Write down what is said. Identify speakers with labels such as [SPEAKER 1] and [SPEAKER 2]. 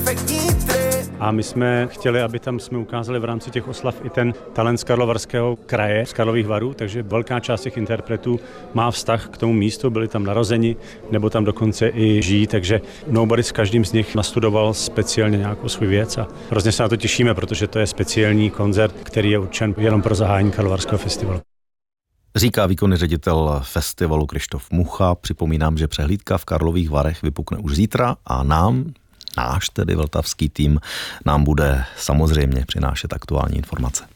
[SPEAKER 1] perfektní trip.
[SPEAKER 2] A my jsme chtěli, aby tam jsme ukázali v rámci těch oslav i ten talent z Karlovarského kraje, z Karlových Varů, takže velká část těch interpretů má vztah k tomu místu, byli tam narozeni, nebo tam dokonce i žijí, takže Nobody s každým z nich nastudoval speciálně nějakou svou věc a hrozně se na to těšíme, protože to je speciální koncert, který je určen jenom pro zahájení Karlovarského festivalu.
[SPEAKER 3] Říká výkonný ředitel festivalu Krištof Mucha. Připomínám, že přehlídka v Karlových Varech vypukne už zítra a náš tedy vltavský tým nám bude samozřejmě přinášet aktuální informace.